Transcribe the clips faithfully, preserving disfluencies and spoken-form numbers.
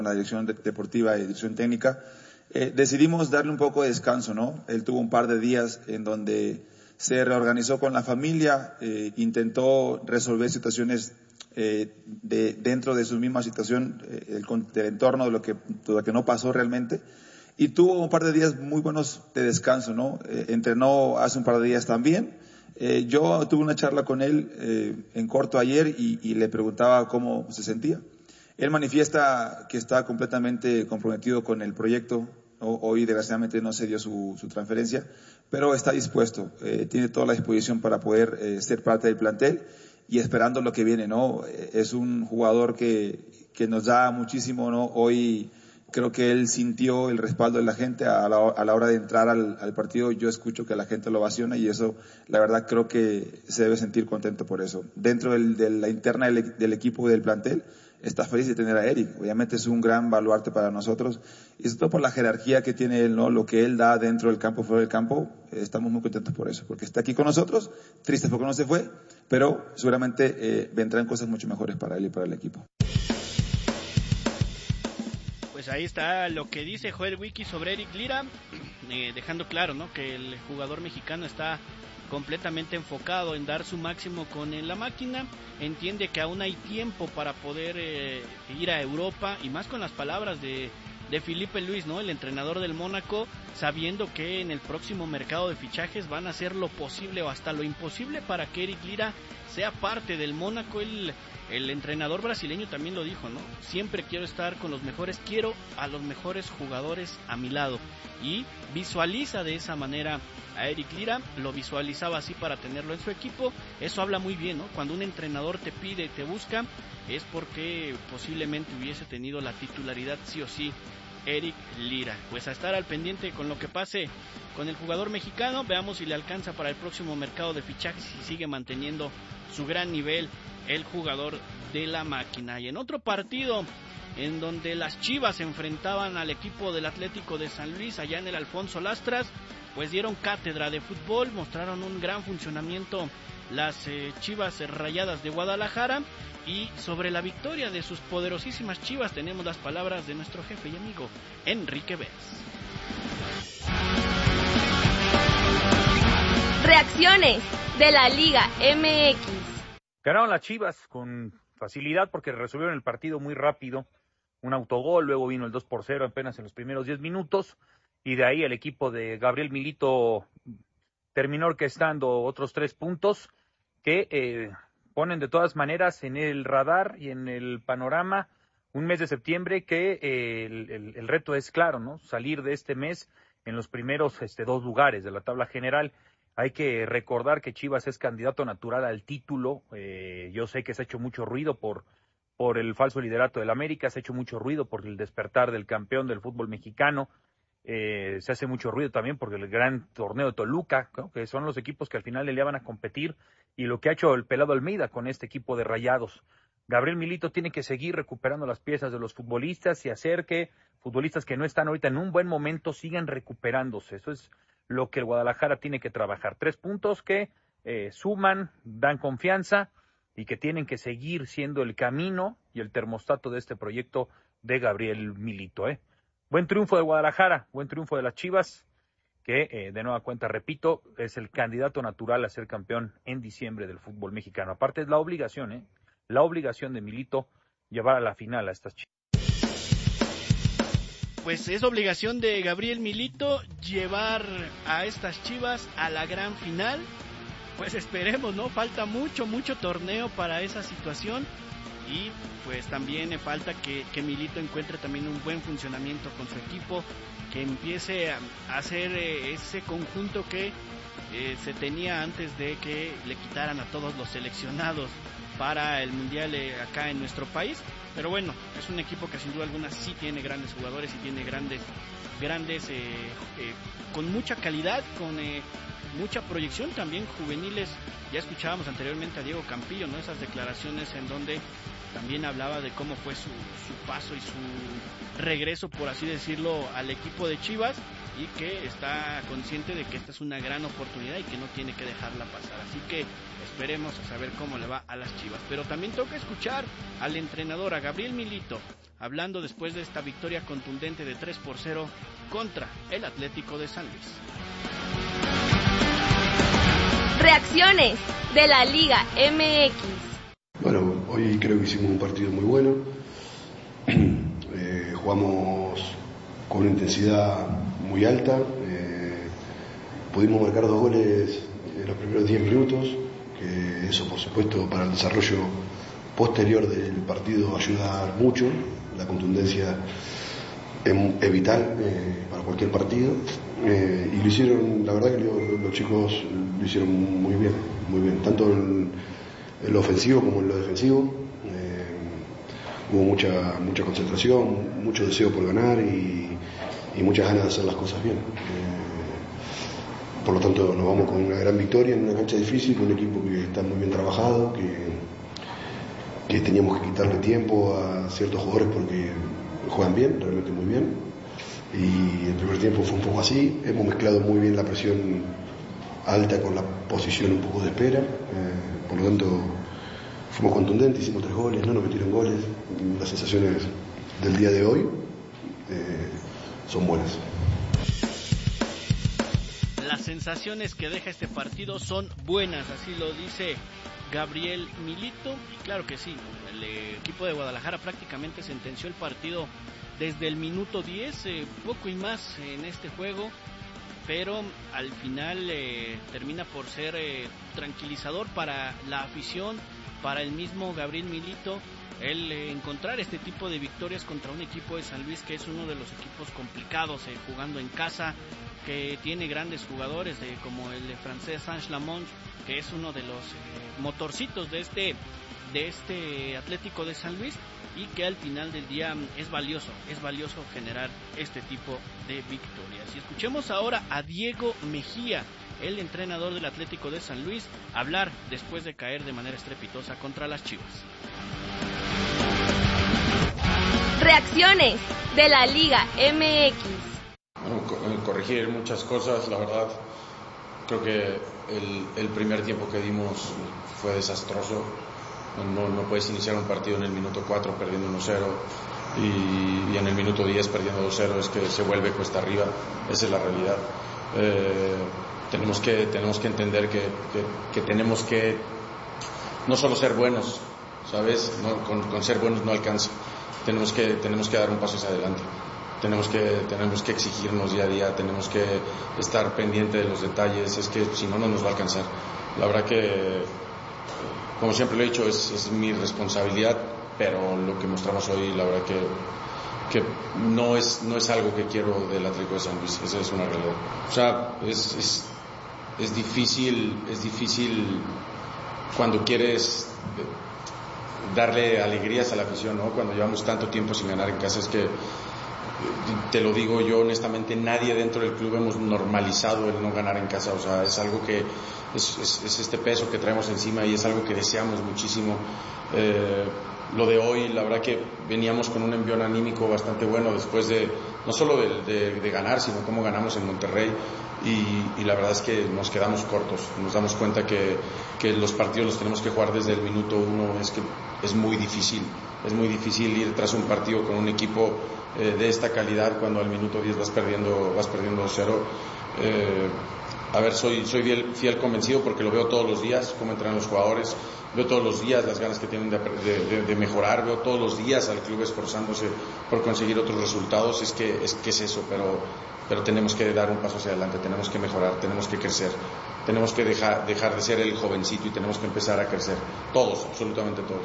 la dirección de, deportiva y dirección técnica, eh, decidimos darle un poco de descanso, ¿no? Él tuvo un par de días en donde se reorganizó con la familia, eh, intentó resolver situaciones eh, de, dentro de su misma situación, eh, el, del entorno de lo, que, de lo que no pasó realmente, y tuvo un par de días muy buenos de descanso, ¿no? Eh, entrenó hace un par de días también. Eh, yo tuve una charla con él eh, en corto ayer y, y le preguntaba cómo se sentía. Él manifiesta que está completamente comprometido con el proyecto. Hoy, desgraciadamente, no se dio su, su transferencia, pero está dispuesto, eh, tiene toda la disposición para poder eh, ser parte del plantel y esperando lo que viene, ¿no? Es un jugador que, que nos da muchísimo, ¿no? Hoy creo que él sintió el respaldo de la gente a la, a la hora de entrar al, al partido. Yo escucho que la gente lo ovaciona y eso, la verdad, creo que se debe sentir contento por eso. Dentro del, de la interna del, del equipo y del plantel, está feliz de tener a Eric. Obviamente es un gran baluarte para nosotros y sobre todo por la jerarquía que tiene él, ¿no? Lo que él da dentro del campo, fuera del campo, eh, estamos muy contentos por eso, porque está aquí con nosotros, tristes porque no se fue, pero seguramente eh, vendrán cosas mucho mejores para él y para el equipo. Pues ahí está lo que dice Joel Wiki sobre Eric Lira, eh, dejando claro, ¿no?, que el jugador mexicano está completamente enfocado en dar su máximo con la máquina, entiende que aún hay tiempo para poder eh, ir a Europa, y más con las palabras de, de Filipe Luis, ¿no?, el entrenador del Mónaco, sabiendo que en el próximo mercado de fichajes van a hacer lo posible o hasta lo imposible para que Eric Lira sea parte del Mónaco. El, el entrenador brasileño también lo dijo, ¿no? Siempre quiero estar con los mejores, quiero a los mejores jugadores a mi lado, y visualiza de esa manera a Eric Lira, lo visualizaba así para tenerlo en su equipo. Eso habla muy bien, ¿no? Cuando un entrenador te pide, te busca, es porque posiblemente hubiese tenido la titularidad sí o sí Eric Lira. Pues a estar al pendiente con lo que pase con el jugador mexicano, veamos si le alcanza para el próximo mercado de fichajes y sigue manteniendo su gran nivel el jugador de la máquina. Y en otro partido en donde las Chivas se enfrentaban al equipo del Atlético de San Luis allá en el Alfonso Lastras, pues dieron cátedra de fútbol, mostraron un gran funcionamiento las eh, Chivas Rayadas de Guadalajara. Y sobre la victoria de sus poderosísimas Chivas tenemos las palabras de nuestro jefe y amigo Enrique Vélez. Reacciones de la Liga M X. Ganaron las Chivas con facilidad porque resolvieron el partido muy rápido. Un autogol, luego vino el dos por cero apenas en los primeros diez minutos. Y de ahí el equipo de Gabriel Milito terminó orquestando otros tres puntos que eh, ponen de todas maneras en el radar y en el panorama un mes de septiembre que eh, el, el, el reto es claro, ¿no? Salir de este mes en los primeros este, dos lugares de la tabla general. Hay que recordar que Chivas es candidato natural al título. Eh, yo sé que se ha hecho mucho ruido por, por el falso liderato del América, se ha hecho mucho ruido por el despertar del campeón del fútbol mexicano. Eh, se hace mucho ruido también porque el gran torneo de Toluca, ¿no?, que son los equipos que al final le van a competir, y lo que ha hecho el pelado Almeida con este equipo de Rayados. Gabriel Milito tiene que seguir recuperando las piezas de los futbolistas y hacer que futbolistas que no están ahorita en un buen momento sigan recuperándose. Eso es lo que el Guadalajara tiene que trabajar. Tres puntos que eh, suman, dan confianza y que tienen que seguir siendo el camino y el termostato de este proyecto de Gabriel Milito, ¿eh? Buen triunfo de Guadalajara, buen triunfo de las Chivas, que eh, de nueva cuenta, repito, es el candidato natural a ser campeón en diciembre del fútbol mexicano. Aparte es la obligación, ¿eh? la obligación de Milito llevar a la final a estas Chivas. Pues es obligación de Gabriel Milito llevar a estas Chivas a la gran final. Pues esperemos, ¿no? Falta mucho, mucho torneo para esa situación. Y pues también falta que, que Milito encuentre también un buen funcionamiento con su equipo, que empiece a hacer eh, ese conjunto que eh, se tenía antes de que le quitaran a todos los seleccionados para el Mundial eh, acá en nuestro país. Pero bueno, es un equipo que sin duda alguna sí tiene grandes jugadores y tiene grandes, grandes eh, eh, con mucha calidad, con eh, mucha proyección también juveniles. Ya escuchábamos anteriormente a Diego Campillo, ¿no? Esas declaraciones en donde también hablaba de cómo fue su, su paso y su regreso, por así decirlo, al equipo de Chivas, y que está consciente de que esta es una gran oportunidad y que no tiene que dejarla pasar. Así que esperemos a saber cómo le va a las Chivas. Pero también toca escuchar al entrenador, a Gabriel Milito, hablando después de esta victoria contundente de tres por cero contra el Atlético de San Luis. Reacciones de la Liga M X. Bueno, hoy creo que hicimos un partido muy bueno. Eh, jugamos con una intensidad muy alta. Eh, pudimos marcar dos goles en los primeros diez minutos, que eso por supuesto para el desarrollo posterior del partido ayuda mucho. La contundencia es, es vital eh, para cualquier partido. Eh, y lo hicieron, la verdad que lo, los chicos lo hicieron muy bien, muy bien, tanto en, en lo ofensivo como en lo defensivo. Eh, hubo mucha mucha concentración, mucho deseo por ganar y, y muchas ganas de hacer las cosas bien. Eh, por lo tanto nos vamos con una gran victoria en una cancha difícil, con un equipo que está muy bien trabajado, que, que teníamos que quitarle tiempo a ciertos jugadores porque juegan bien, realmente muy bien. Y el primer tiempo fue un poco así, hemos mezclado muy bien la presión alta con la posición un poco de espera, eh, por lo tanto fuimos contundentes, hicimos tres goles, no nos metieron goles. Las sensaciones del día de hoy eh, son buenas. Las sensaciones que deja este partido son buenas, así lo dice Gabriel Milito, y claro que sí, el equipo de Guadalajara prácticamente sentenció el partido desde el minuto diez, eh, poco y más en este juego, pero al final eh, termina por ser eh, tranquilizador para la afición, para el mismo Gabriel Milito, el eh, encontrar este tipo de victorias contra un equipo de San Luis que es uno de los equipos complicados eh, jugando en casa, que tiene grandes jugadores eh, como el francés Ange Lamont, que es uno de los eh, motorcitos de este de este Atlético de San Luis, y que al final del día es valioso, es valioso generar este tipo de victorias. Y escuchemos ahora a Diego Mejía, el entrenador del Atlético de San Luis, hablar después de caer de manera estrepitosa contra las Chivas. Reacciones de la Liga M X. Bueno, corregir muchas cosas, la verdad. Creo que el, el primer tiempo que dimos fue desastroso. No, no puedes iniciar un partido en el minuto cuatro perdiendo uno cero y, y en el minuto diez perdiendo dos cero, es que se vuelve cuesta arriba. Esa es la realidad. Eh, tenemos que tenemos que entender que, que, que tenemos que no solo ser buenos, ¿sabes? No, con, con ser buenos no alcanza. Tenemos que tenemos que dar un paso hacia adelante. Tenemos que tenemos que exigirnos día a día. Tenemos que estar pendiente de los detalles. Es que si no, no nos va a alcanzar. La verdad que, como siempre lo he dicho, es, es mi responsabilidad, pero lo que mostramos hoy, la verdad que, que no es no es algo que quiero del Atlético de San Luis. Esa es una realidad. O sea, es, es, es difícil, es difícil cuando quieres darle alegrías a la afición, ¿no? Cuando llevamos tanto tiempo sin ganar en casa, es que, te lo digo yo honestamente, nadie dentro del club hemos normalizado el no ganar en casa. O sea, es algo que es, es, es este peso que traemos encima y es algo que deseamos muchísimo. Eh, lo de hoy, la verdad que veníamos con un envión anímico bastante bueno después de, no solo de, de, de ganar, sino cómo ganamos en Monterrey, y, y la verdad es que nos quedamos cortos. Nos damos cuenta que, que los partidos los tenemos que jugar desde el minuto uno. Es que es muy difícil, es muy difícil ir tras un partido con un equipo eh, de esta calidad cuando al minuto diez vas perdiendo vas perdiendo cero. Eh, a ver, soy soy fiel, fiel convencido porque lo veo todos los días cómo entrenan los jugadores, veo todos los días las ganas que tienen de, de, de mejorar, veo todos los días al club esforzándose por conseguir otros resultados. Es que es que es eso, pero pero tenemos que dar un paso hacia adelante, tenemos que mejorar, tenemos que crecer, tenemos que dejar dejar de ser el jovencito y tenemos que empezar a crecer, todos, absolutamente todos.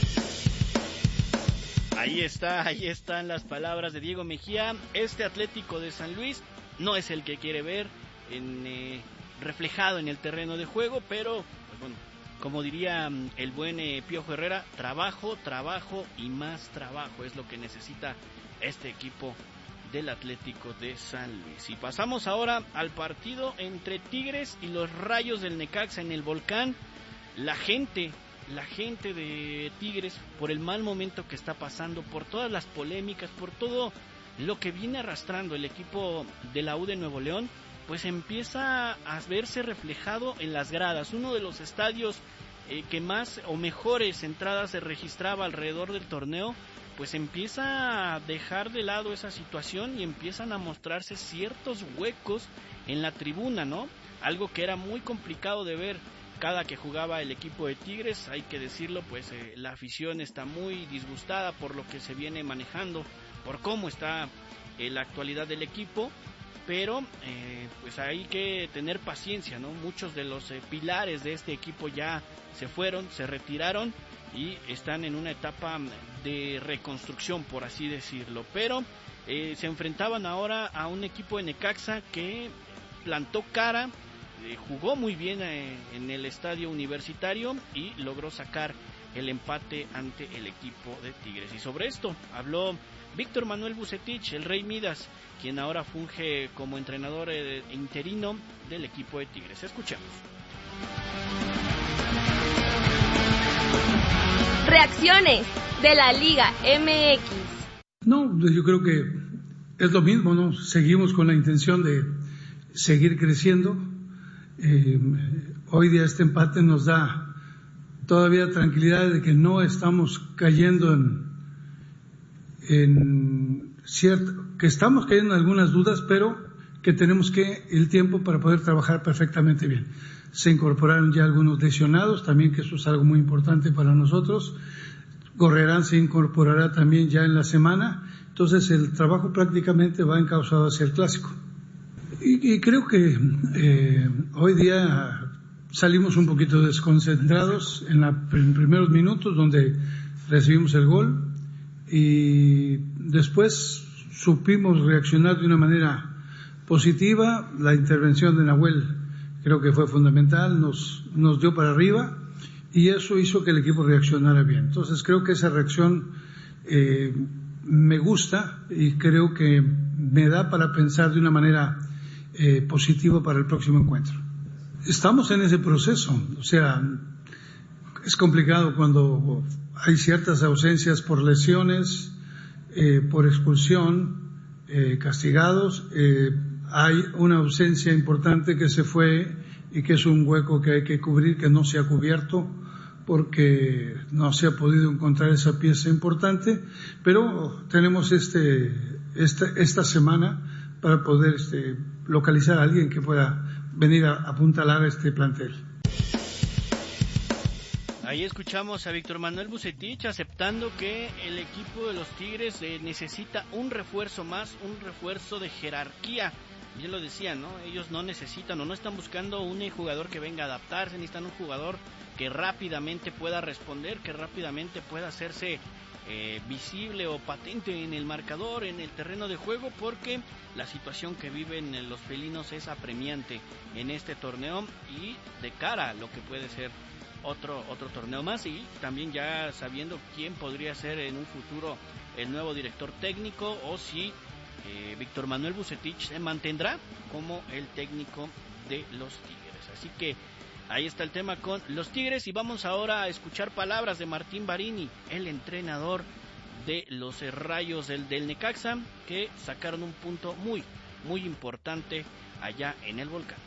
Ahí está, ahí están las palabras de Diego Mejía. Este Atlético de San Luis no es el que quiere ver en, eh, reflejado en el terreno de juego, pero pues bueno, como diría el buen eh, Piojo Herrera, trabajo, trabajo y más trabajo es lo que necesita este equipo del Atlético de San Luis. Y pasamos ahora al partido entre Tigres y los Rayos del Necaxa en el Volcán. La gente la gente de Tigres, por el mal momento que está pasando, por todas las polémicas, por todo lo que viene arrastrando el equipo de la U de Nuevo León, pues empieza a verse reflejado en las gradas. Uno de los estadios eh, que más o mejores entradas se registraba alrededor del torneo, pues empieza a dejar de lado esa situación y empiezan a mostrarse ciertos huecos en la tribuna, ¿no? Algo que era muy complicado de ver cada que jugaba el equipo de Tigres. Hay que decirlo, pues eh, la afición está muy disgustada por lo que se viene manejando, por cómo está eh, la actualidad del equipo, pero eh, pues hay que tener paciencia, ¿no? Muchos de los eh, pilares de este equipo ya se fueron, se retiraron y están en una etapa de reconstrucción, por así decirlo, pero eh, se enfrentaban ahora a un equipo de Necaxa que plantó cara, eh, jugó muy bien eh, en el estadio universitario y logró sacar el empate ante el equipo de Tigres. Y sobre esto habló Víctor Manuel Vucetich, el Rey Midas, quien ahora funge como entrenador eh, interino del equipo de Tigres. Escuchemos. Reacciones de la Liga M X. No, yo creo que es lo mismo, ¿no? Seguimos con la intención de seguir creciendo. Eh, hoy día este empate nos da todavía tranquilidad de que no estamos cayendo en, en cierto, que estamos cayendo en algunas dudas, pero que tenemos que el tiempo para poder trabajar perfectamente bien. Se incorporaron ya algunos lesionados, también que eso es algo muy importante para nosotros. Gorrerán se incorporará también ya en la semana, entonces el trabajo prácticamente va encauzado hacia el clásico. Y, y creo que eh, hoy día salimos un poquito desconcentrados en los primeros minutos donde recibimos el gol y después supimos reaccionar de una manera positiva. La intervención de Nahuel creo que fue fundamental, nos, nos dio para arriba y eso hizo que el equipo reaccionara bien. Entonces creo que esa reacción eh, me gusta y creo que me da para pensar de una manera eh, positiva para el próximo encuentro. Estamos en ese proceso, o sea, es complicado cuando hay ciertas ausencias por lesiones, eh, por expulsión, eh, castigados, eh, hay una ausencia importante que se fue y que es un hueco que hay que cubrir, que no se ha cubierto porque no se ha podido encontrar esa pieza importante, pero tenemos este esta, esta semana para poder este, localizar a alguien que pueda venir a apuntalar a este plantel. Ahí escuchamos a Víctor Manuel Vucetich aceptando que el equipo de los Tigres eh, necesita un refuerzo más, un refuerzo de jerarquía. Yo lo decía, ¿no? Ellos no necesitan o no están buscando un jugador que venga a adaptarse, necesitan un jugador que rápidamente pueda responder, que rápidamente pueda hacerse eh, visible o patente en el marcador, en el terreno de juego, porque la situación que viven los felinos es apremiante en este torneo y de cara a lo que puede ser otro otro torneo más, y también ya sabiendo quién podría ser en un futuro el nuevo director técnico o si eh, Víctor Manuel Vucetich se mantendrá como el técnico de los Tigres. Así que ahí está el tema con los Tigres y vamos ahora a escuchar palabras de Martín Barini, el entrenador de los Rayos del, del Necaxa, que sacaron un punto muy, muy importante allá en el Volcán.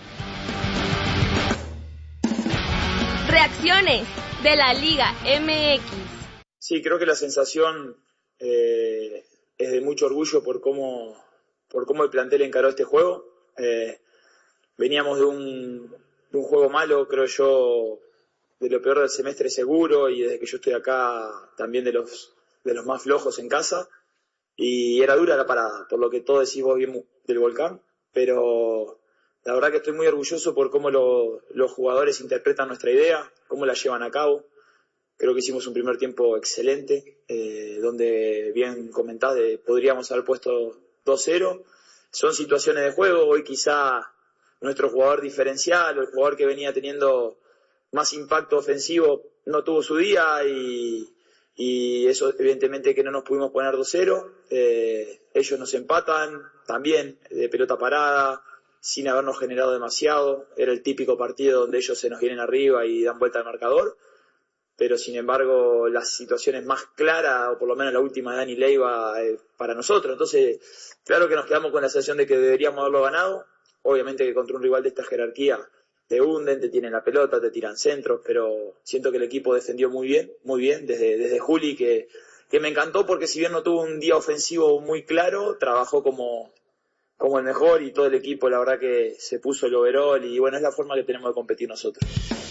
Reacciones de la Liga M X. Sí, creo que la sensación eh, es de mucho orgullo por cómo, por cómo el plantel encaró este juego. Eh, veníamos de un, de un juego malo, creo yo, de lo peor del semestre seguro, y desde que yo estoy acá también de los, de los más flojos en casa, y era dura la parada, por lo que todo decís vos bien del Volcán, pero la verdad que estoy muy orgulloso por cómo lo, los jugadores interpretan nuestra idea, cómo la llevan a cabo. Creo que hicimos un primer tiempo excelente, eh, donde bien comentás, de, podríamos haber puesto dos cero. Son situaciones de juego, hoy quizá nuestro jugador diferencial o el jugador que venía teniendo más impacto ofensivo no tuvo su día y, y eso evidentemente que no nos pudimos poner dos cero. Eh, ellos nos empatan también de pelota parada, sin habernos generado demasiado. Era el típico partido donde ellos se nos vienen arriba y dan vuelta al marcador. pero sin embargo la situación es más clara, o por lo menos la última de Dani Leiva, eh, para nosotros. Entonces, claro que nos quedamos con la sensación de que deberíamos haberlo ganado. Obviamente que contra un rival de esta jerarquía te hunden, te tienen la pelota, te tiran centros, pero siento que el equipo defendió muy bien, muy bien, desde, desde Juli, que, que me encantó porque si bien no tuvo un día ofensivo muy claro, trabajó como, como el mejor, y todo el equipo la verdad que se puso el overall, y bueno, es la forma que tenemos de competir nosotros.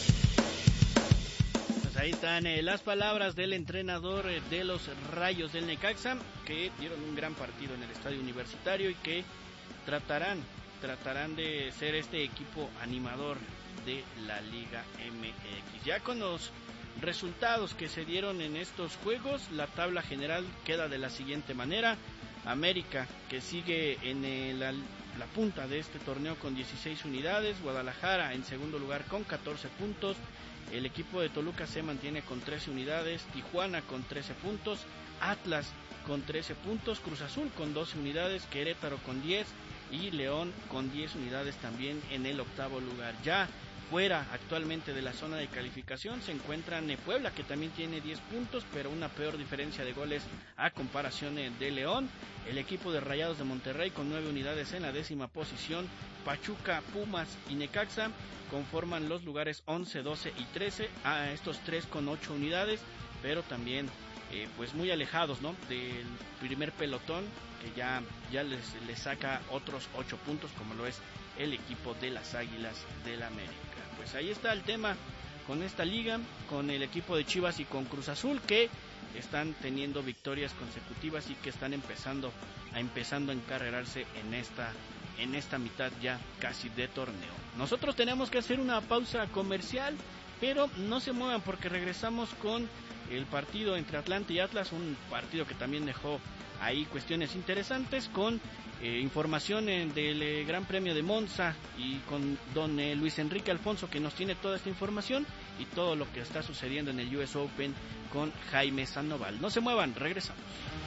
Pues ahí están eh, las palabras del entrenador eh, de los Rayos del Necaxa, que dieron un gran partido en el estadio universitario y que tratarán tratarán de ser este equipo animador de la Liga M X. Ya con los resultados que se dieron en estos juegos, la tabla general queda de la siguiente manera: América, que sigue en el, la, la punta de este torneo con dieciséis unidades, Guadalajara en segundo lugar con catorce puntos, el equipo de Toluca se mantiene con trece unidades, Tijuana con trece puntos, Atlas con trece puntos, Cruz Azul con doce unidades, Querétaro con diez y León con diez unidades también en el octavo lugar. Ya fuera actualmente de la zona de calificación se encuentran Puebla, que también tiene diez puntos, pero una peor diferencia de goles a comparación de León. El equipo de Rayados de Monterrey con nueve unidades en la décima posición. Pachuca, Pumas y Necaxa conforman los lugares once, doce y trece, a estos tres con ocho unidades, pero también eh, pues muy alejados, ¿no?, del primer pelotón, que ya, ya les, les saca otros ocho puntos, como lo es el equipo de las Águilas del América. Pues ahí está el tema con esta liga, con el equipo de Chivas y con Cruz Azul, que están teniendo victorias consecutivas y que están empezando a empezando a encarrerarse en esta en esta mitad ya casi de torneo. Nosotros tenemos que hacer una pausa comercial, pero no se muevan porque regresamos con el partido entre Atlante y Atlas, un partido que también dejó ahí cuestiones interesantes, con eh, información en, del eh, Gran Premio de Monza, y con don eh, Luis Enrique Alfonso, que nos tiene toda esta información y todo lo que está sucediendo en el U S Open con Jaime Sandoval. No se muevan, regresamos.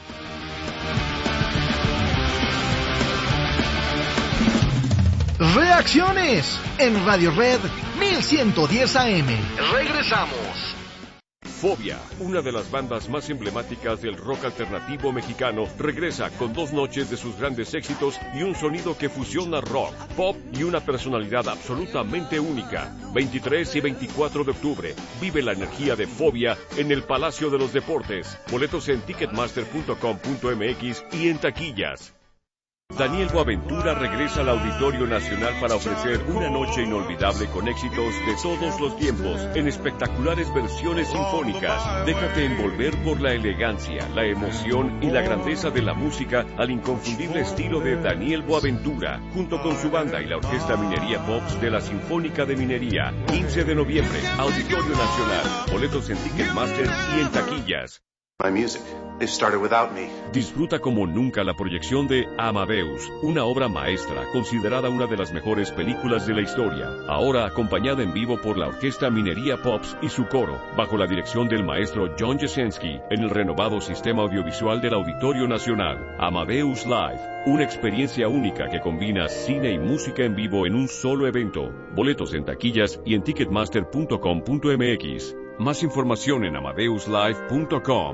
Reacciones en Radio Red mil ciento diez A M. Regresamos. Fobia, una de las bandas más emblemáticas del rock alternativo mexicano, regresa con dos noches de sus grandes éxitos y un sonido que fusiona rock, pop y una personalidad absolutamente única. veintitrés y veinticuatro de octubre, vive la energía de Fobia en el Palacio de los Deportes. Boletos en ticketmaster punto com punto m x y en taquillas. Daniel Boaventura regresa al Auditorio Nacional para ofrecer una noche inolvidable con éxitos de todos los tiempos, en espectaculares versiones sinfónicas. Déjate envolver por la elegancia, la emoción y la grandeza de la música al inconfundible estilo de Daniel Boaventura, junto con su banda y la Orquesta Minería Pops de la Sinfónica de Minería. quince de noviembre, Auditorio Nacional. Boletos en Ticketmaster y en taquillas. My music, it started without me. Disfruta como nunca la proyección de Amadeus, una obra maestra considerada una de las mejores películas de la historia, ahora acompañada en vivo por la Orquesta Minería Pops y su coro, bajo la dirección del maestro John Jesensky, en el renovado sistema audiovisual del Auditorio Nacional. Amadeus Live, una experiencia única que combina cine y música en vivo en un solo evento. Boletos en taquillas y en ticketmaster punto com punto m x. Más información en amadeus live punto com.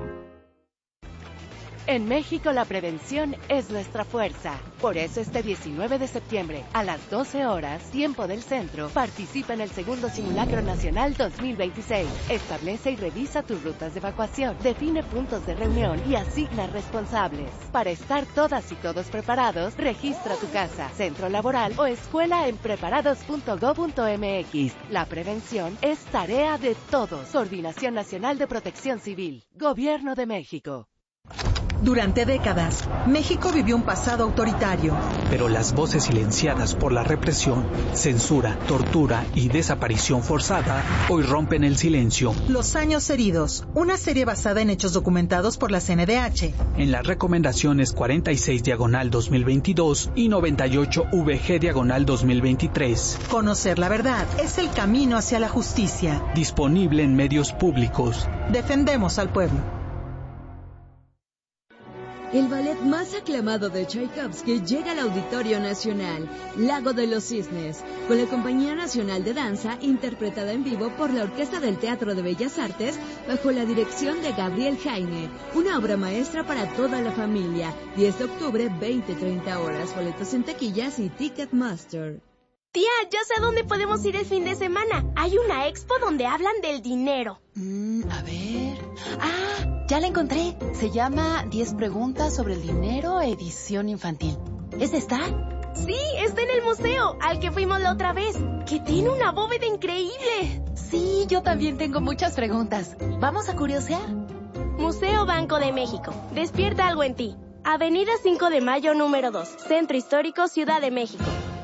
En México la prevención es nuestra fuerza. Por eso este diecinueve de septiembre, a las doce horas, tiempo del centro, participa en el segundo Simulacro Nacional dos mil veintiséis. Establece y revisa tus rutas de evacuación, define puntos de reunión y asigna responsables. Para estar todas y todos preparados, registra tu casa, centro laboral o escuela en preparados punto gob punto m x. La prevención es tarea de todos. Coordinación Nacional de Protección Civil. Gobierno de México. Durante décadas, México vivió un pasado autoritario. Pero las voces silenciadas por la represión, censura, tortura y desaparición forzada hoy rompen el silencio. Los años heridos, una serie basada en hechos documentados por la C N D H. En las recomendaciones cuarenta y seis diagonal dos mil veintidós y noventa y ocho V G diagonal dos mil veintitrés. Conocer la verdad es el camino hacia la justicia. Disponible en medios públicos. Defendemos al pueblo. El ballet más aclamado de Tchaikovsky llega al Auditorio Nacional, Lago de los Cisnes, con la Compañía Nacional de Danza, interpretada en vivo por la Orquesta del Teatro de Bellas Artes, bajo la dirección de Gabriel Jaime. Una obra maestra para toda la familia. diez de octubre, veinte a treinta horas. Boletos en taquillas y Ticketmaster. Tía, ya sé a dónde podemos ir el fin de semana. Hay una expo donde hablan del dinero. Mm, a ver... ¡Ah! Ya la encontré. Se llama diez preguntas sobre el dinero, edición infantil. ¿Es esta? Sí, está en el museo, al que fuimos la otra vez, que tiene una bóveda increíble. Sí, yo también tengo muchas preguntas. ¿Vamos a curiosear? Museo Banco de México. Despierta algo en ti. Avenida cinco de Mayo, número dos. Centro Histórico, Ciudad de México.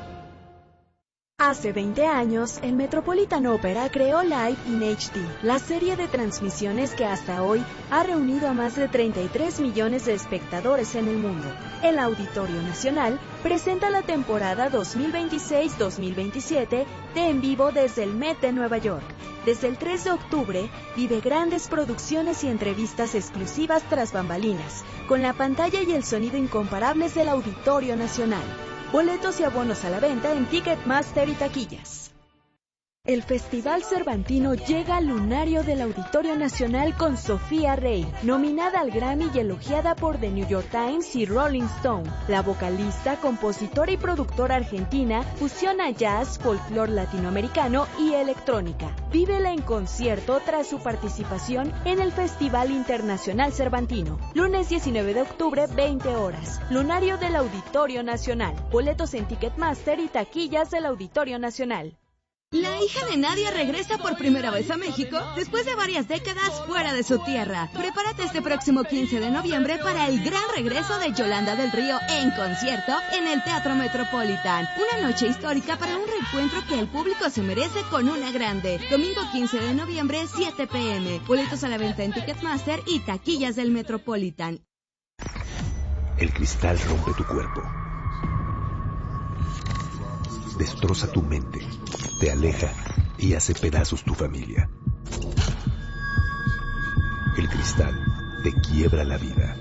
Hace veinte años, el Metropolitan Opera creó Live in H D, la serie de transmisiones que hasta hoy ha reunido a más de treinta y tres millones de espectadores en el mundo. El Auditorio Nacional presenta la temporada dos mil veintiséis dos mil veintisiete de En Vivo desde el Met de Nueva York. Desde el tres de octubre, vive grandes producciones y entrevistas exclusivas tras bambalinas, con la pantalla y el sonido incomparables del Auditorio Nacional. Boletos y abonos a la venta en Ticketmaster y taquillas. El Festival Cervantino llega al lunario del Auditorio Nacional con Sofía Rey, nominada al Grammy y elogiada por The New York Times y Rolling Stone. La vocalista, compositora y productora argentina fusiona jazz, folclore latinoamericano y electrónica. Vívela en concierto tras su participación en el Festival Internacional Cervantino. Lunes diecinueve de octubre, veinte horas. Lunario del Auditorio Nacional. Boletos en Ticketmaster y taquillas del Auditorio Nacional. La hija de Nadia regresa por primera vez a México después de varias décadas fuera de su tierra. Prepárate este próximo quince de noviembre para el gran regreso de Yolanda del Río en concierto en el Teatro Metropolitan. Una noche histórica para un reencuentro que el público se merece con una grande. Domingo quince de noviembre, siete pe eme. Boletos a la venta en Ticketmaster y taquillas del Metropolitan. El cristal rompe tu cuerpo. Destroza tu mente, te aleja y hace pedazos tu familia. El cristal te quiebra la vida.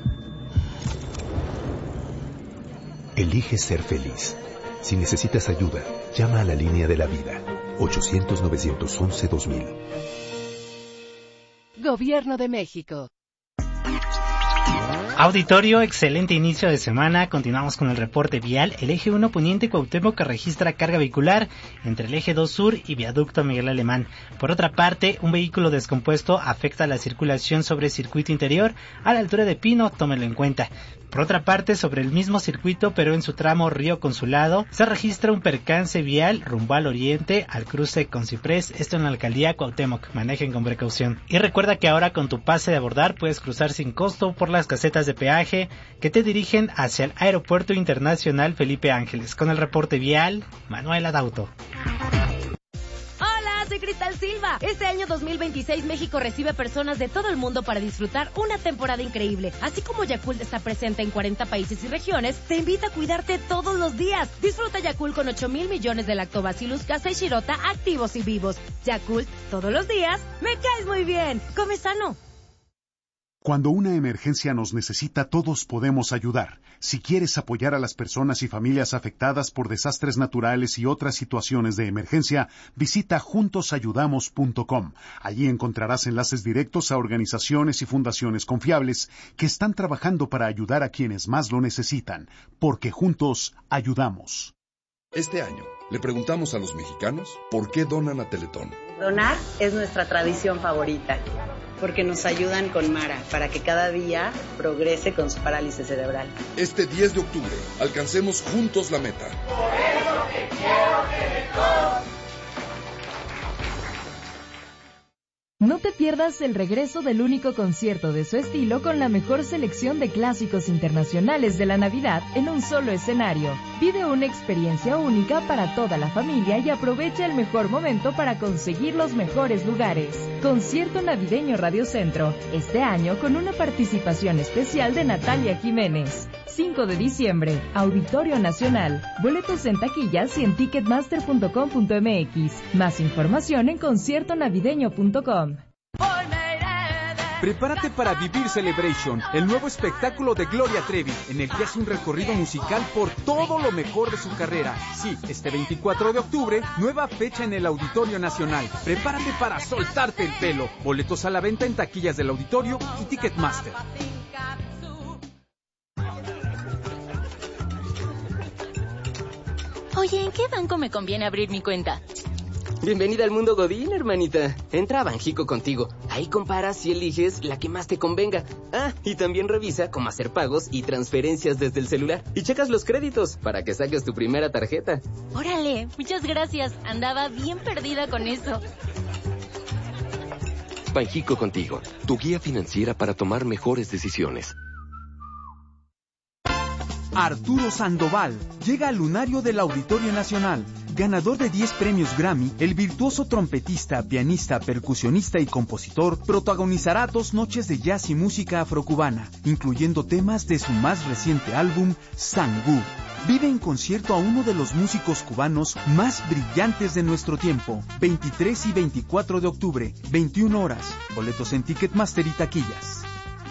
Elige ser feliz. Si necesitas ayuda, llama a la línea de la vida. ochocientos, novecientos once, dos mil. Gobierno de México. Auditorio, excelente inicio de semana. Continuamos con el reporte vial. El eje uno Poniente Cuauhtémoc que registra carga vehicular entre el eje dos Sur y viaducto Miguel Alemán. Por otra parte, un vehículo descompuesto afecta la circulación sobre circuito interior a la altura de Pino, tómelo en cuenta. Por otra parte, sobre el mismo circuito, pero en su tramo Río Consulado, se registra un percance vial rumbo al oriente, al cruce con Ciprés, esto en la alcaldía Cuauhtémoc. Manejen con precaución. Y recuerda que ahora con tu pase de abordar puedes cruzar sin costo por las casetas de peaje que te dirigen hacia el Aeropuerto Internacional Felipe Ángeles. Con el reporte vial, Manuel Adauto. Soy Cristal Silva. Este año dos mil veintiséis México recibe personas de todo el mundo para disfrutar una temporada increíble. Así como Yakult está presente en cuarenta países y regiones, te invita a cuidarte todos los días. Disfruta Yakult con ocho mil millones de Lactobacillus casei shirota activos y vivos. Yakult, todos los días, me caes muy bien. Come sano. Cuando una emergencia nos necesita, todos podemos ayudar. Si quieres apoyar a las personas y familias afectadas por desastres naturales y otras situaciones de emergencia, visita juntos ayudamos punto com. Allí encontrarás enlaces directos a organizaciones y fundaciones confiables que están trabajando para ayudar a quienes más lo necesitan, porque juntos ayudamos. Este año le preguntamos a los mexicanos por qué donan a Teletón. Donar es nuestra tradición favorita, porque nos ayudan con Mara para que cada día progrese con su parálisis cerebral. Este diez de octubre, alcancemos juntos la meta. Por eso te quiero, Teletón. No te pierdas el regreso del único concierto de su estilo con la mejor selección de clásicos internacionales de la Navidad en un solo escenario. Vive una experiencia única para toda la familia y aprovecha el mejor momento para conseguir los mejores lugares. Concierto Navideño Radio Centro, este año con una participación especial de Natalia Jiménez. cinco de diciembre, Auditorio Nacional. Boletos en taquillas y en ticketmaster punto com punto eme equis. Más información en concierto navideño punto com. Prepárate para vivir Celebration, el nuevo espectáculo de Gloria Trevi, en el que hace un recorrido musical por todo lo mejor de su carrera. Sí, este veinticuatro de octubre, nueva fecha en el Auditorio Nacional. Prepárate para soltarte el pelo. Boletos a la venta en taquillas del auditorio y Ticketmaster. Oye, ¿en qué banco me conviene abrir mi cuenta? Bienvenida al mundo Godín, hermanita. Entra a Banjico Contigo. Ahí comparas y eliges la que más te convenga. Ah, y también revisa cómo hacer pagos y transferencias desde el celular. Y checas los créditos para que saques tu primera tarjeta. Órale, muchas gracias. Andaba bien perdida con eso. Banjico Contigo, tu guía financiera para tomar mejores decisiones. Arturo Sandoval llega al lunario del Auditorio Nacional. Ganador de diez premios Grammy, el virtuoso trompetista, pianista, percusionista y compositor protagonizará dos noches de jazz y música afrocubana, incluyendo temas de su más reciente álbum, Sangú. Vive en concierto a uno de los músicos cubanos más brillantes de nuestro tiempo. veintitrés y veinticuatro de octubre, veintiuna horas. Boletos en Ticketmaster y taquillas.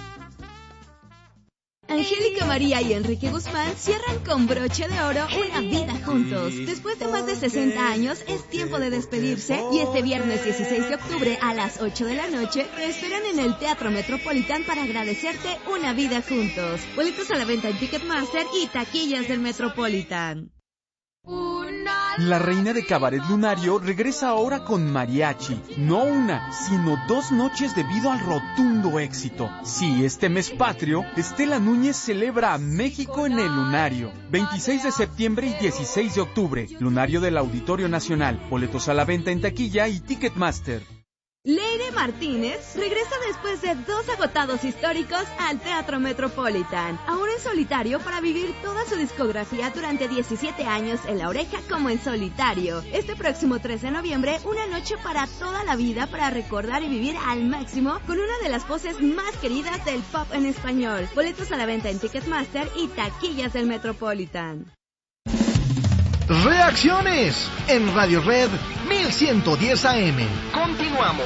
Angélica María y Enrique Guzmán cierran con broche de oro una vida juntos. Después de más de sesenta años, es tiempo de despedirse y este viernes dieciséis de octubre a las ocho de la noche te esperan en el Teatro Metropolitan para agradecerte una vida juntos. Boletos a la venta en Ticketmaster y taquillas del Metropolitan. La reina de Cabaret Lunario regresa ahora con mariachi. No una, sino dos noches debido al rotundo éxito. Sí, este mes patrio, Estela Núñez celebra a México en el Lunario. veintiséis de septiembre y dieciséis de octubre. Lunario del Auditorio Nacional. Boletos a la venta en taquilla y Ticketmaster. Leire Martínez regresa después de dos agotados históricos al Teatro Metropolitan, ahora en solitario para vivir toda su discografía durante diecisiete años en La Oreja como en solitario. Este próximo tres de noviembre, una noche para toda la vida para recordar y vivir al máximo con una de las voces más queridas del pop en español. Boletos a la venta en Ticketmaster y taquillas del Metropolitan. Reacciones en Radio Red mil ciento diez A M. Continuamos.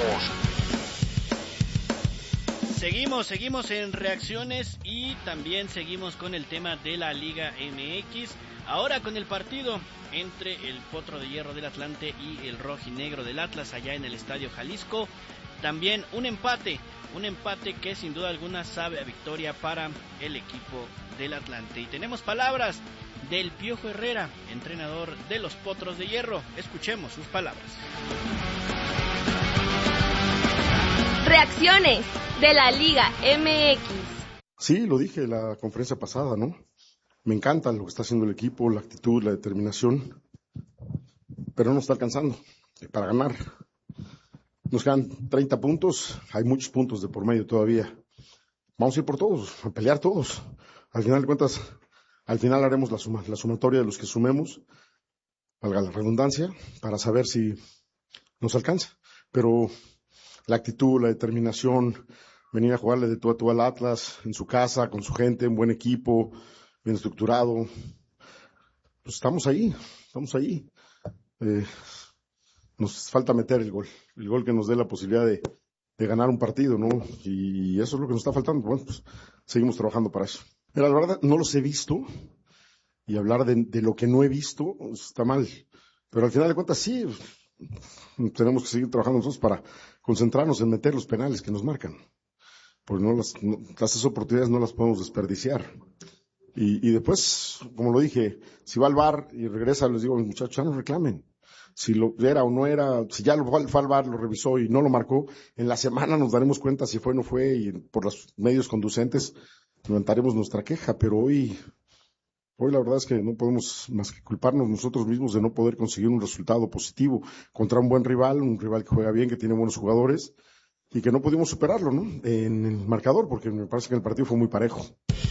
Seguimos, seguimos en reacciones y también seguimos con el tema de la Liga M X. Ahora con el partido entre el Potro de Hierro del Atlante y el Rojinegro del Atlas allá en el Estadio Jalisco. También un empate, un empate que sin duda alguna sabe a victoria para el equipo del Atlante. Y tenemos palabras del Piojo Herrera, entrenador de los Potros de Hierro. Escuchemos sus palabras. Reacciones de la Liga M X. Sí, lo dije en la conferencia pasada, ¿no? Me encanta lo que está haciendo el equipo, la actitud, la determinación, pero no está alcanzando para ganar. Nos quedan treinta puntos, hay muchos puntos de por medio todavía. Vamos a ir por todos, a pelear todos. Al final de cuentas, al final haremos la, suma, la sumatoria de los que sumemos, valga la redundancia, para saber si nos alcanza. Pero la actitud, la determinación, venir a jugarle de tú a tú al Atlas, en su casa, con su gente, un buen equipo, bien estructurado. Pues estamos ahí, estamos ahí. Eh, nos falta meter el gol, el gol que nos dé la posibilidad de, de ganar un partido, ¿no? Y eso es lo que nos está faltando. Bueno, pues seguimos trabajando para eso. Mira, la verdad, no los he visto, y hablar de, de lo que no he visto está mal. Pero al final de cuentas, sí, tenemos que seguir trabajando nosotros para concentrarnos en meter los penales que nos marcan. Porque no las, no, esas oportunidades no las podemos desperdiciar. Y, y después, como lo dije, si va al V A R y regresa, les digo a mis muchachos, ya no reclamen. Si lo era o no era, si ya lo fue al V A R, lo revisó y no lo marcó, en la semana nos daremos cuenta si fue o no fue, y por los medios conducentes levantaremos nuestra queja. Pero hoy, hoy la verdad es que no podemos más que culparnos nosotros mismos de no poder conseguir un resultado positivo contra un buen rival, un rival que juega bien, que tiene buenos jugadores, y que no pudimos superarlo, ¿no? En el marcador, porque me parece que el partido fue muy parejo.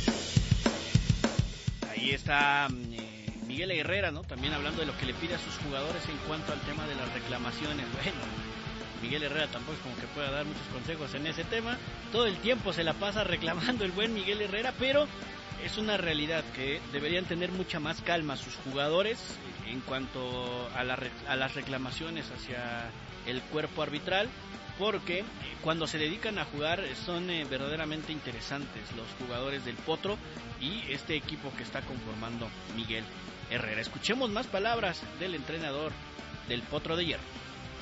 Ahí está eh, Miguel Herrera, ¿no? También hablando de lo que le pide a sus jugadores en cuanto al tema de las reclamaciones. Bueno, Miguel Herrera tampoco es como que pueda dar muchos consejos en ese tema. Todo el tiempo se la pasa reclamando el buen Miguel Herrera, pero es una realidad que deberían tener mucha más calma sus jugadores en cuanto a, la, a las reclamaciones hacia el cuerpo arbitral, porque cuando se dedican a jugar son eh, verdaderamente interesantes los jugadores del Potro y este equipo que está conformando Miguel Herrera. Escuchemos más palabras del entrenador del Potro de Hierro.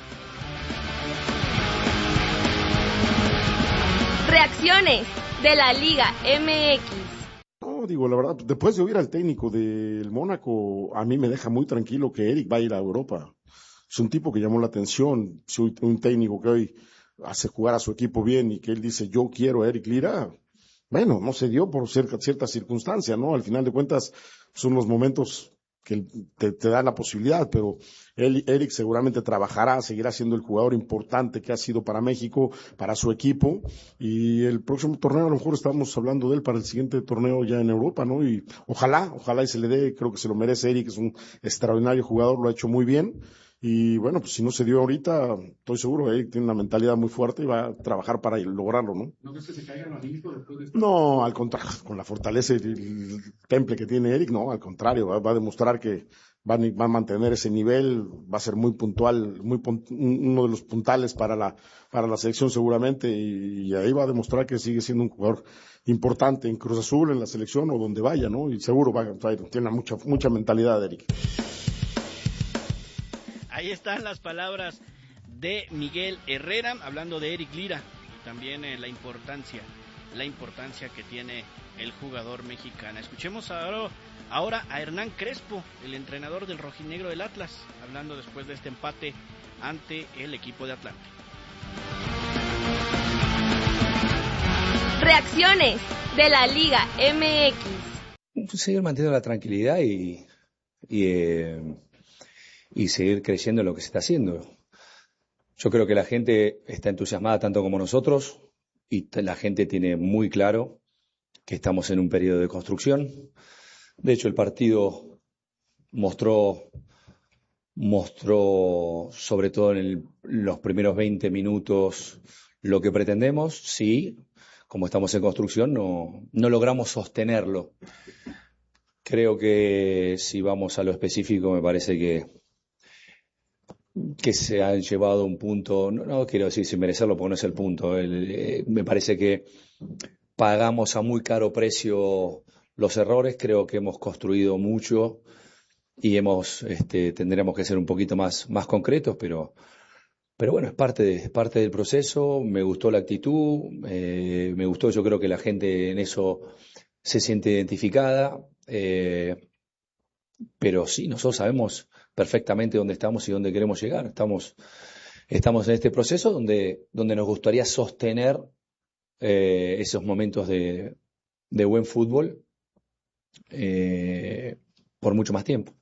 Reacciones de la Liga M X. No, digo, la verdad, después de oír al técnico del Mónaco, a mí me deja muy tranquilo que Eric va a ir a Europa. Es un tipo que llamó la atención, es un técnico que hoy hace jugar a su equipo bien y que él dice, yo quiero a Eric Lira. Bueno, no se dio por cierta, cierta circunstancia, ¿no? Al final de cuentas, son los momentos que te, te dan la posibilidad, pero él, Eric seguramente trabajará, seguirá siendo el jugador importante que ha sido para México, para su equipo, y el próximo torneo a lo mejor estamos hablando de él para el siguiente torneo ya en Europa, ¿no? Y ojalá, ojalá y se le dé, creo que se lo merece Eric, es un extraordinario jugador, lo ha hecho muy bien, y bueno, pues si no se dio ahorita, estoy seguro, Eric tiene una mentalidad muy fuerte y va a trabajar para lograrlo, ¿no? ¿No crees que se caigan al inicio después de esto? No, al contrario, con la fortaleza y el temple que tiene Eric, no, al contrario, va, va a demostrar que va, va a mantener ese nivel, va a ser muy puntual, muy punt, uno de los puntales para la, para la selección seguramente, y, y ahí va a demostrar que sigue siendo un jugador importante en Cruz Azul, en la selección o donde vaya, ¿no? Y seguro va a traer, tiene mucha, mucha mentalidad, Eric. Ahí están las palabras de Miguel Herrera, hablando de Eric Lira, y también eh, la importancia, la importancia que tiene el jugador mexicano. Escuchemos ahora, ahora a Hernán Crespo, el entrenador del rojinegro del Atlas, hablando después de este empate ante el equipo de Atlante. Reacciones de la Liga M X. Seguir manteniendo la tranquilidad y... y eh... y seguir creyendo en lo que se está haciendo. Yo creo que la gente está entusiasmada tanto como nosotros y la gente tiene muy claro que estamos en un periodo de construcción. De hecho, el partido mostró, mostró sobre todo en el, los primeros veinte minutos lo que pretendemos. Sí, como estamos en construcción, no, no logramos sostenerlo. Creo que si vamos a lo específico, me parece que que se han llevado un punto, no, no quiero decir sin merecerlo porque no es el punto, el, eh, me parece que pagamos a muy caro precio los errores, creo que hemos construido mucho y hemos, este, tendremos que ser un poquito más, más concretos, pero, pero bueno, es parte, de, es parte del proceso, me gustó la actitud, eh, me gustó, yo creo que la gente en eso se siente identificada, eh, pero sí, nosotros sabemos perfectamente dónde estamos y dónde queremos llegar. Estamos, estamos en este proceso donde, donde nos gustaría sostener eh, esos momentos de, de buen fútbol eh, por mucho más tiempo.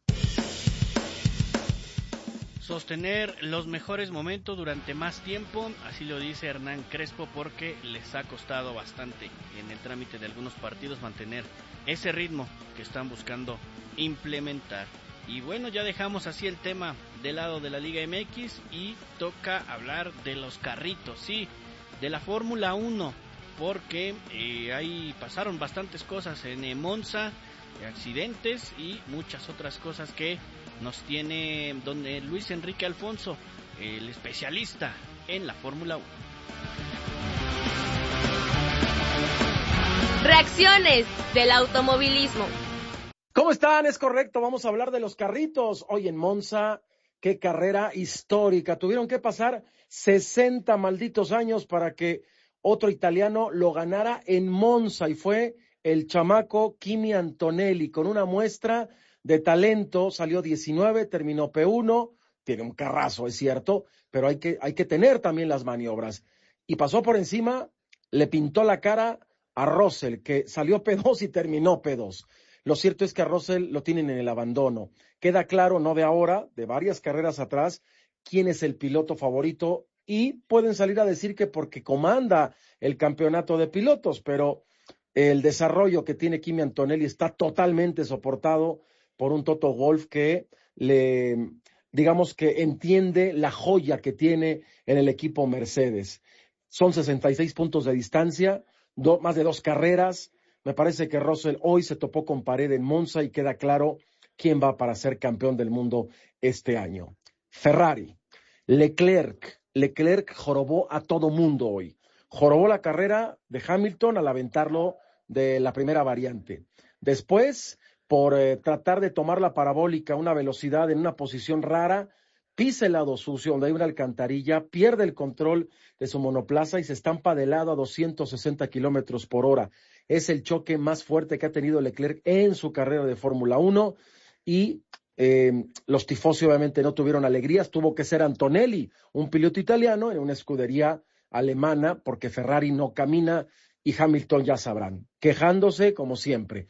Sostener los mejores momentos durante más tiempo, así lo dice Hernán Crespo, porque les ha costado bastante en el trámite de algunos partidos mantener ese ritmo que están buscando implementar. Y bueno, ya dejamos así el tema del lado de la Liga M X y toca hablar de los carritos, sí, de la Fórmula uno, porque eh, ahí pasaron bastantes cosas en eh, Monza, accidentes y muchas otras cosas que nos tiene donde Luis Enrique Alfonso, el especialista en la Fórmula uno. Reacciones del automovilismo. ¿Cómo están? Es correcto, vamos a hablar de los carritos. Hoy en Monza, qué carrera histórica. Tuvieron que pasar sesenta malditos años para que otro italiano lo ganara en Monza, y fue el chamaco Kimi Antonelli, con una muestra de talento. Salió diecinueve, terminó P uno, tiene un carrazo, es cierto, pero hay que, hay que tener también las maniobras. Y pasó por encima, le pintó la cara a Russell, que salió P dos y terminó P dos. Lo cierto es que a Russell lo tienen en el abandono. Queda claro, no de ahora, de varias carreras atrás, quién es el piloto favorito, y pueden salir a decir que porque comanda el campeonato de pilotos, pero el desarrollo que tiene Kimi Antonelli está totalmente soportado por un Toto Wolff que le, digamos que entiende la joya que tiene en el equipo Mercedes. Son sesenta y seis puntos de distancia, do, más de dos carreras. Me parece que Russell hoy se topó con pared en Monza y queda claro quién va para ser campeón del mundo este año. Ferrari, Leclerc. Leclerc jorobó a todo mundo hoy. Jorobó la carrera de Hamilton al aventarlo de la primera variante. Después, por eh, tratar de tomar la parabólica a una velocidad en una posición rara, pisa el lado sucio donde hay una alcantarilla, pierde el control de su monoplaza y se estampa de lado a doscientos sesenta kilómetros por hora. Es el choque más fuerte que ha tenido Leclerc en su carrera de Fórmula uno y eh, los tifosi obviamente no tuvieron alegrías. Tuvo que ser Antonelli, un piloto italiano en una escudería alemana, porque Ferrari no camina y Hamilton ya sabrán, quejándose como siempre.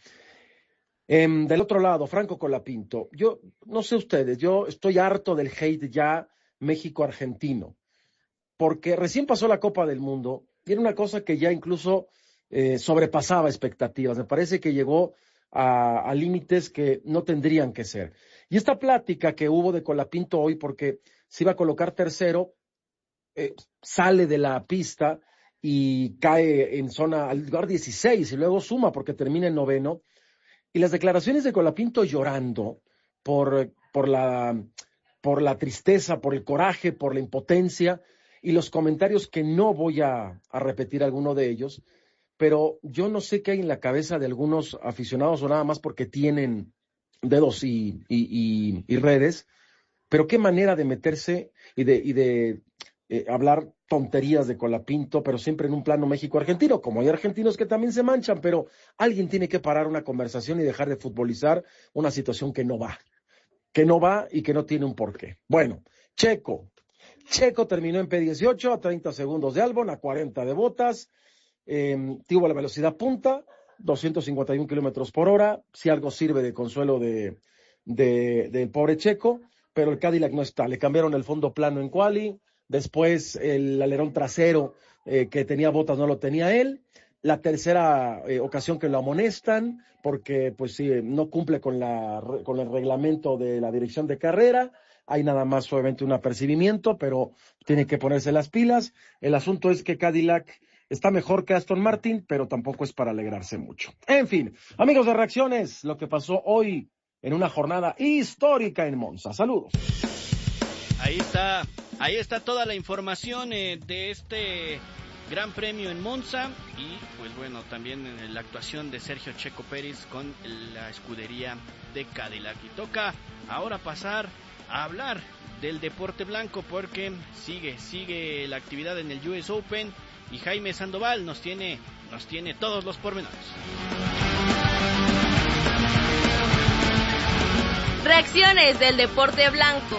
Eh, del otro lado, Franco Colapinto, yo no sé ustedes, yo estoy harto del hate ya México-Argentino, porque recién pasó la Copa del Mundo y era una cosa que ya incluso eh, sobrepasaba expectativas. Me parece que llegó a, a límites que no tendrían que ser. Y esta plática que hubo de Colapinto hoy, porque se iba a colocar tercero, eh, sale de la pista y cae en zona al lugar dieciséis y luego suma porque termina en noveno. Y las declaraciones de Colapinto llorando por, por, la, por la tristeza, por el coraje, por la impotencia, y los comentarios que no voy a, a repetir alguno de ellos, pero yo no sé qué hay en la cabeza de algunos aficionados o nada más porque tienen dedos y, y, y, y redes, pero qué manera de meterse y de, y de eh, hablar tonterías de Colapinto, pero siempre en un plano México-argentino, como hay argentinos que también se manchan, pero alguien tiene que parar una conversación y dejar de futbolizar una situación que no va, que no va y que no tiene un porqué. Bueno, Checo, Checo terminó en P dieciocho a treinta segundos de Albon, a cuarenta de Bottas, eh, tuvo la velocidad punta, doscientos cincuenta y uno kilómetros por hora, si algo sirve de consuelo de, de, del pobre Checo, pero el Cadillac no está, le cambiaron el fondo plano en quali, después el alerón trasero eh, que tenía Bottas no lo tenía él, la tercera eh, ocasión que lo amonestan porque pues sí, no cumple con, la, con el reglamento de la dirección de carrera, hay nada más obviamente un apercibimiento, pero tiene que ponerse las pilas. El asunto es que Cadillac está mejor que Aston Martin, pero tampoco es para alegrarse mucho. En fin, amigos de Reacciones, lo que pasó hoy en una jornada histórica en Monza. Saludos. Ahí está, ahí está toda la información eh, de este Gran Premio en Monza y pues bueno, también en la actuación de Sergio Checo Pérez con la escudería de Cadillac. Y toca ahora pasar a hablar del deporte blanco porque sigue, sigue la actividad en el U S Open y Jaime Sandoval nos tiene, nos tiene todos los pormenores. Reacciones del deporte blanco.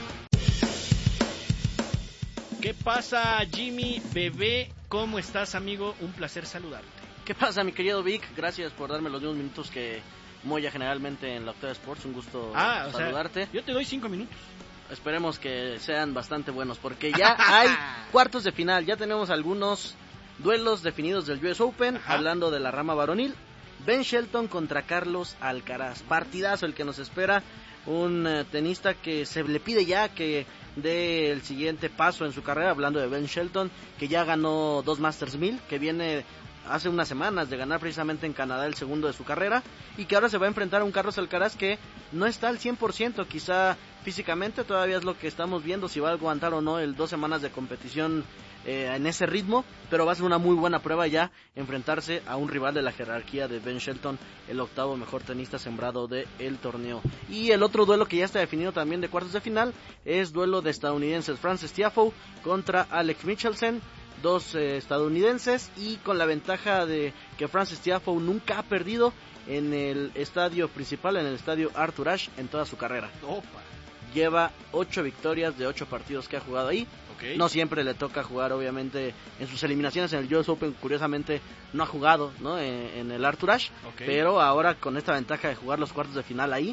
¿Qué pasa, Jimmy Bebé? ¿Cómo estás, amigo? Un placer saludarte. ¿Qué pasa, mi querido Vic? Gracias por darme los mismos minutos que Moya generalmente en la Octava Sports. Un gusto ah, saludarte. O sea, yo te doy cinco minutos. Esperemos que sean bastante buenos, porque ya hay cuartos de final. Ya tenemos algunos duelos definidos del U S Open. Ajá. Hablando de la rama varonil, Ben Shelton contra Carlos Alcaraz. Partidazo el que nos espera. Un uh, tenista que se le pide ya que dé el siguiente paso en su carrera. Hablando de Ben Shelton, que ya ganó dos Masters mil, que viene hace unas semanas de ganar precisamente en Canadá el segundo de su carrera, y que ahora se va a enfrentar a un Carlos Alcaraz que no está al cien por ciento, quizá físicamente todavía es lo que estamos viendo, si va a aguantar o no el dos semanas de competición eh, en ese ritmo, pero va a ser una muy buena prueba ya enfrentarse a un rival de la jerarquía de Ben Shelton, el octavo mejor tenista sembrado del torneo. Y el otro duelo que ya está definido también de cuartos de final es duelo de estadounidenses, Frances Tiafoe contra Alex Michelsen, dos eh, estadounidenses, y con la ventaja de que Frances Tiafoe nunca ha perdido en el estadio principal, en el estadio Arthur Ashe, en toda su carrera. Opa. Lleva ocho victorias de ocho partidos que ha jugado ahí. Okay. No siempre le toca jugar, obviamente, en sus eliminaciones en el U S Open, curiosamente no ha jugado, ¿no? en, en el Arthur Ashe, okay. Pero ahora con esta ventaja de jugar los cuartos de final ahí,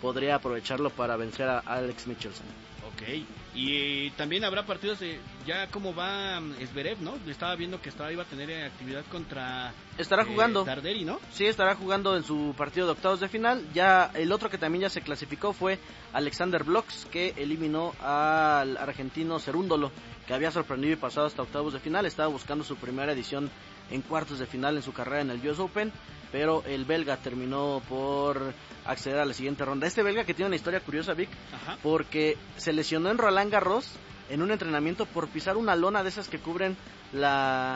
podría aprovecharlo para vencer a Alex Michelsen. Ok, y también habrá partidos de ya cómo va Zverev, ¿no? Estaba viendo que estaba iba a tener actividad contra estará jugando eh, Darderi, ¿no? Sí, estará jugando en su partido de octavos de final. Ya el otro que también ya se clasificó fue Alexander Blox, que eliminó al argentino Cerúndolo, que había sorprendido y pasado hasta octavos de final. Estaba buscando su primera edición en cuartos de final en su carrera en el U S Open, pero el belga terminó por acceder a la siguiente ronda. Este belga que tiene una historia curiosa, Vic, Ajá. porque se lesionó en Roland Garros en un entrenamiento por pisar una lona de esas que cubren la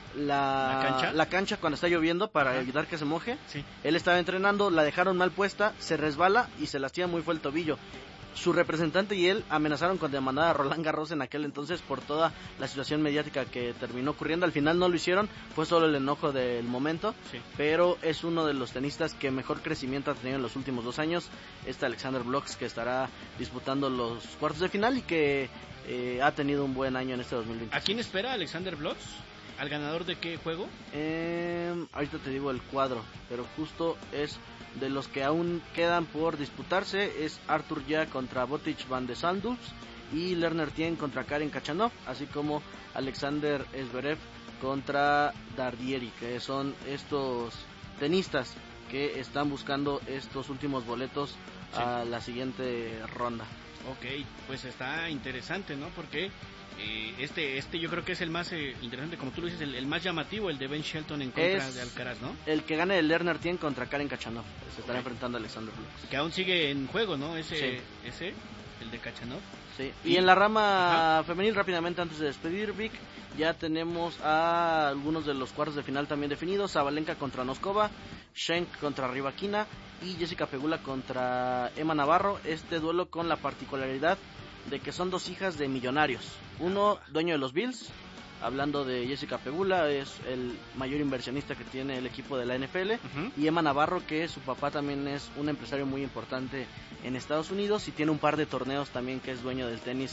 la, ¿La, cancha? la cancha cuando está lloviendo para Ajá. evitar que se moje. Sí. Él estaba entrenando, la dejaron mal puesta, se resbala y se lastima muy fuerte el tobillo. Su representante y él amenazaron con demandar a Roland Garros en aquel entonces por toda la situación mediática que terminó ocurriendo. Al final no lo hicieron, fue solo el enojo del momento, sí. pero es uno de los tenistas que mejor crecimiento ha tenido en los últimos dos años. Este Alexander Blox, que estará disputando los cuartos de final y que eh, ha tenido un buen año en este dos mil veinte. ¿A quién espera Alexander Blox? ¿Al ganador de qué juego? Eh, ahorita te digo el cuadro, pero justo es de los que aún quedan por disputarse. Es Arthur Ya contra Botic van de Sandulps y Lerner Tien contra Karen Khachanov, así como Alexander Zverev contra Dardieri, que son estos tenistas que están buscando estos últimos boletos sí. a la siguiente ronda. Ok, pues está interesante, ¿no? Porque eh, este este yo creo que es el más eh, interesante, como tú lo dices, el, el más llamativo, el de Ben Shelton en contra es de Alcaraz, ¿no? El que gane el Lerner Tien contra Karen Khachanov, se estará okay. enfrentando a Alexander Blox. Que aún sigue en juego, ¿no? Ese, sí. ese el de Khachanov. Sí. Y, y en la rama Ajá. femenil, rápidamente antes de despedir, Vic, ya tenemos a algunos de los cuartos de final también definidos. Sabalenka contra Noskova, Schenk contra Rybakina y Jessica Pegula contra Emma Navarro. Este duelo con la particularidad de que son dos hijas de millonarios. Uno dueño de los Bills, hablando de Jessica Pegula, es el mayor inversionista que tiene el equipo de la N F L, uh-huh. y Emma Navarro, que su papá también es un empresario muy importante en Estados Unidos y tiene un par de torneos también, que es dueño del tenis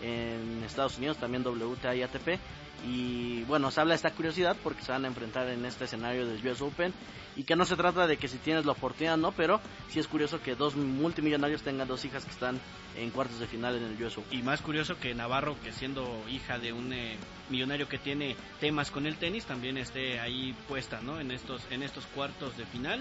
en Estados Unidos, también W T A y A T P. Y bueno, se habla de esta curiosidad porque se van a enfrentar en este escenario del U S Open, y que no se trata de que si tienes la oportunidad no, pero sí es curioso que dos multimillonarios tengan dos hijas que están en cuartos de final en el U S Open. Y más curioso que Navarro, que siendo hija de un eh, millonario que tiene temas con el tenis, también esté ahí puesta, ¿no? En estos en estos cuartos de final.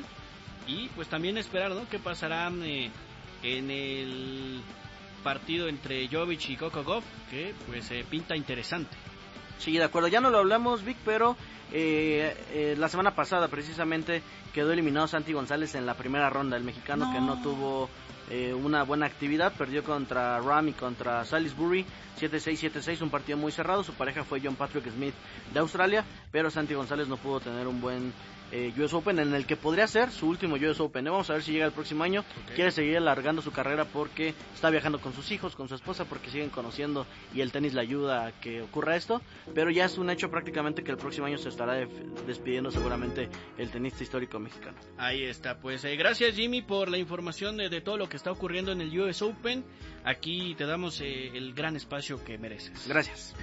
Y pues también esperar, ¿no? ¿Qué pasará eh, en el partido entre Jovic y Coco Gauff? Que pues eh, pinta interesante. Sí, de acuerdo, ya no lo hablamos, Vic, pero eh, eh, la semana pasada precisamente quedó eliminado Santi González en la primera ronda, el mexicano no. que no tuvo eh, una buena actividad, perdió contra Ram y contra Salisbury, siete seis, siete seis, un partido muy cerrado. Su pareja fue John Patrick Smith de Australia, pero Santi González no pudo tener un buen eh, U S Open, en el que podría ser su último U S Open. ¿eh? Vamos a ver si llega el próximo año. Okay. Quiere seguir alargando su carrera porque está viajando con sus hijos, con su esposa, porque siguen conociendo y el tenis le ayuda a que ocurra esto, pero ya es un hecho prácticamente que el próximo año se estará de- despidiendo seguramente el tenista histórico mexicano. Ahí está, pues eh, gracias Jimmy por la información de, de todo lo que está ocurriendo en el U S Open. Aquí te damos eh, el gran espacio que mereces. Gracias.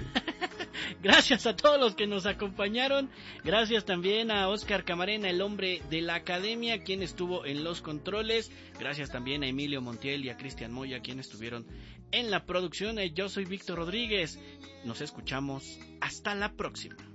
Gracias a todos los que nos acompañaron. Gracias también a Oscar Camarena, el hombre de la academia, quien estuvo en los controles. Gracias también a Emilio Montiel y a Cristian Moya, quienes estuvieron en la producción. Yo soy Víctor Rodríguez. Nos escuchamos. Hasta la próxima.